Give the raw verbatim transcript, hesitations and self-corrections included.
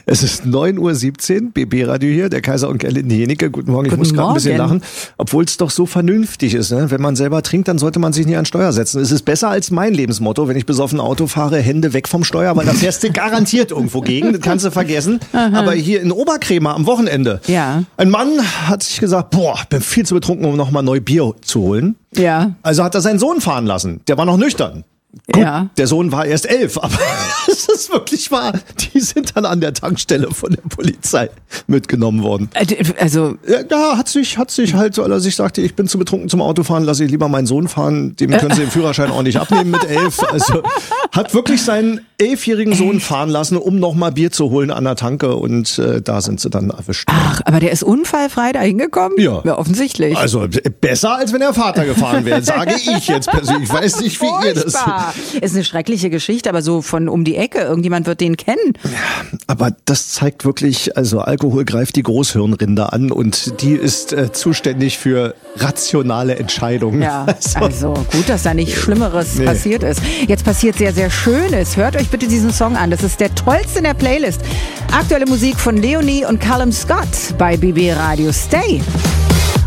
Es ist neun Uhr siebzehn, B B-Radio hier, der Kaiser und Gerlinde Jenicke. Guten Morgen, ich Guten muss gerade ein bisschen Morgen. lachen, obwohl es doch so vernünftig ist. Ne? Wenn man selber trinkt, dann sollte man sich nicht an Steuer setzen. Es ist besser als mein Lebensmotto, wenn ich besoffen Auto fahre, Hände weg vom Steuer, weil da fährst du garantiert irgendwo gegen, das kannst du vergessen. Aber hier in Oberkrämer am Wochenende, Ja. ein Mann hat sich gesagt, boah, ich bin viel zu betrunken, um nochmal neu Bier zu holen. Ja. Also hat er seinen Sohn fahren lassen. Der war noch nüchtern. Gut, Ja. der Sohn war erst elf, aber es ist wirklich wahr. Die sind dann an der Tankstelle von der Polizei mitgenommen worden. Also, Ja, da hat sich, hat sich halt, weil er sich sagte, ich bin zu betrunken zum Autofahren, lasse ich lieber meinen Sohn fahren. Dem können sie den Führerschein auch nicht abnehmen mit elf. Also hat wirklich seinen elfjährigen Sohn fahren lassen, um nochmal Bier zu holen an der Tanke. Und äh, da sind sie dann erwischt. ach, aber der ist unfallfrei da hingekommen? Ja. Ja, offensichtlich. Also besser, als wenn er Vater gefahren wäre, sage ich jetzt persönlich. Ich weiß nicht, wie ihr das... Furchtbar. Ist eine schreckliche Geschichte, aber so von um die Ecke. Irgendjemand wird den kennen. Aber das zeigt wirklich, also Alkohol greift die Großhirnrinde an und die ist äh, zuständig für rationale Entscheidungen. Ja, Also, also gut, dass da nicht Schlimmeres Nee. passiert ist. Jetzt passiert sehr, sehr Schönes. Hört euch bitte diesen Song an. Das ist der tollste in der Playlist. Aktuelle Musik von Leonie und Callum Scott bei B B Radio. Stay.